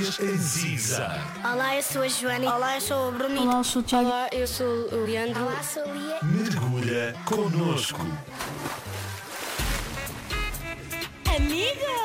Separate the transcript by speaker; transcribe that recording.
Speaker 1: em Ziza.
Speaker 2: Olá, eu sou a Joana.
Speaker 3: Olá, eu sou o Bruno.
Speaker 4: Olá, eu sou o Tiago.
Speaker 3: Olá, eu sou o Leandro.
Speaker 2: Olá, sou a Lia.
Speaker 1: Mergulha connosco.
Speaker 3: Amiga!